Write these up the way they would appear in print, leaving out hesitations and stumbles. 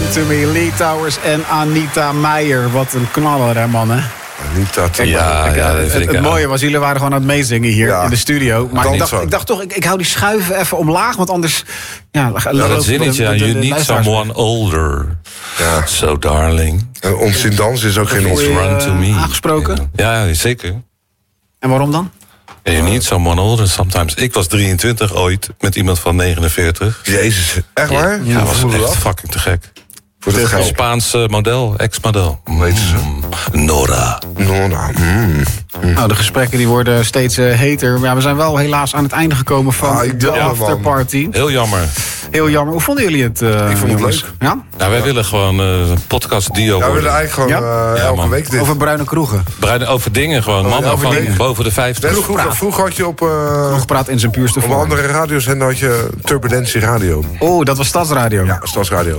To Me, Lee Towers en Anita Meijer. Wat een knaller, hè, man, hè? Anita Kijk, het mooie was, jullie waren gewoon aan het meezingen hier in de studio. Maar ik dacht toch, ik hou die schuiven even omlaag, want anders... Ja, dat zinnetje, you need someone older. Ja. So darling. Ons in dans is ook geen ons. Run to me. Aangesproken? Ja, zeker. En waarom dan? You need someone older sometimes. Ik was 23 ooit met iemand van 49. Jezus, echt waar? Ja, dat was echt fucking te gek. Voor het geld. Spaans model, ex-model. Hoe heet ze? Nora. Nou, de gesprekken die worden steeds heter. Ja, we zijn wel helaas aan het einde gekomen van de afterparty. Heel jammer. Heel jammer. Hoe vonden jullie het? Ik vond het leuk. Ja? Nou, wij willen gewoon een podcast duo we willen eigenlijk gewoon elke week dit. Over bruine kroegen. Over dingen gewoon. Mannen van dingen. Boven de 50. Vroeger had je op... Kroegpraat in zijn puurste vorm. Op andere radiozender had je Turbulentie Radio. Oh, dat was Stadsradio. Ja, Stadsradio.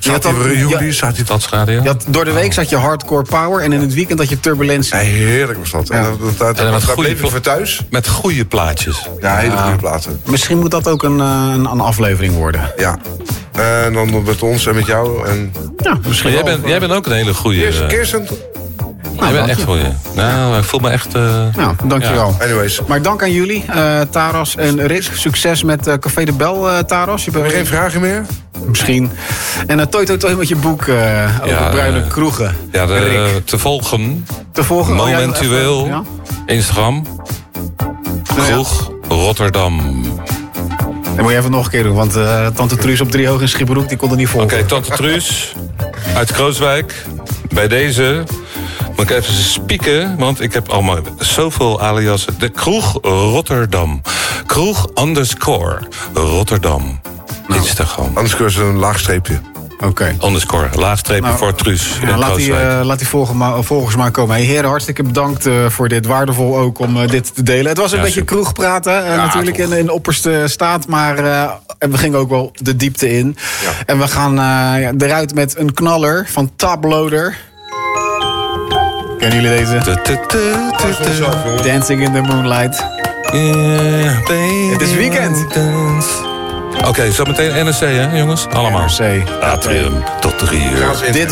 Stadsradio. Door de week zat je Hardcore Power en in het weekend had je Turbulentie. Ja, heerlijk was dat. Ja. En dat bleef je voor thuis. Met goede plaatjes. Ja, hele goede plaatsen. Misschien moet dat ook een aflevering worden. Ja. En dan met ons en met jou. En... Ja, misschien jij bent ook een hele goede... Kirsten. Jij bent echt goeie. Nou, ik voel me echt... Nou, dankjewel. Ja. Anyways. Maar dank aan jullie, Taras en Rick. Succes met Café de Bel, Taras. Heb je geen vragen meer? Misschien. En toi met je boek over bruine kroegen. Ja, te volgen. Momentueel. Instagram. Kroeg Rotterdam. Dat moet je even nog een keer doen, want tante Truus op Driehoog in Schipbroek, die kon er niet volgen. Oké, tante Truus uit Krooswijk. Bij deze moet ik even spieken, want ik heb allemaal zoveel aliasen. De Kroeg Rotterdam. Kroeg _Rotterdam. Instagram. Anders is een laagstreepje. Oké. _ laagstreepje voor Truus. Laat die volgers maar komen. Hey, heren, hartstikke bedankt voor dit. Waardevol ook om dit te delen. Het was een beetje kroegpraten, natuurlijk in de opperste staat. Maar we gingen ook wel de diepte in. Ja. En we gaan eruit met een knaller van Tabloader. Kennen jullie deze? Dancing in the Moonlight. Het is weekend. Oké, zo meteen NRC, hè, jongens? Allemaal. NRC. Atrium tot 3 uur.